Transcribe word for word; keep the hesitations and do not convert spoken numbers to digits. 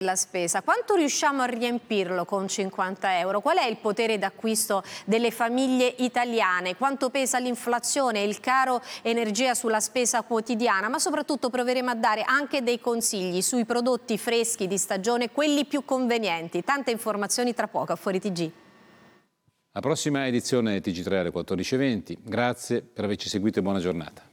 La spesa, quanto riusciamo a riempirlo con cinquanta euro? Qual è il potere d'acquisto delle famiglie italiane? Quanto pesa l'inflazione e il caro energia sulla spesa quotidiana? Ma soprattutto proveremo a dare anche dei consigli sui prodotti freschi di stagione, quelli più convenienti. Tante informazioni tra poco a Fuori T G. La prossima edizione T G tre alle quattordici e venti. Grazie per averci seguito e buona giornata.